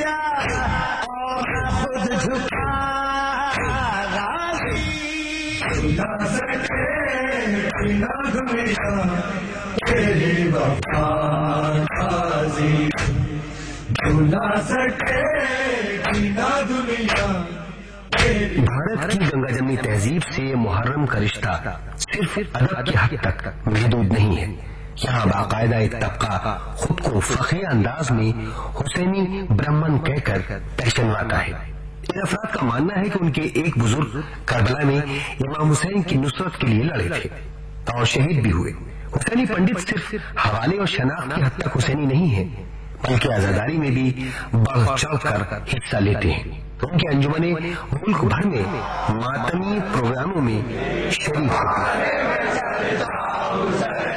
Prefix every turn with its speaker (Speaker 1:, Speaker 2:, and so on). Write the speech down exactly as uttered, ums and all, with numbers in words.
Speaker 1: دیا اور خود جھکا غازی نہ سکے نہ دنیا تیری وفا غازی نہ سکے نہ دنیا. بھارت کی گنگا جمنی تہذیب سے محرم کا رشتہ صرف ادب کی حد تک محدود نہیں ہے. یہاں باقاعدہ ایک طبقہ خود کو فخری انداز میں حسینی برہمن کہہ کر پہچانواتا ہے. ان افراد کا ماننا ہے کہ ان کے ایک بزرگ کربلا میں امام حسین کی نصرت کے لیے لڑے تھے اور شہید بھی ہوئے. حسینی پنڈت صرف حوالے اور شناخت کی حد تک حسینی نہیں ہے بلکہ عزاداری میں بھی بڑھ چڑھ کر حصہ لیتے ہیں. ان کے انجمنیں ملک بھر میں ماتمی پروگراموں میں شریک ہوتی ہیں.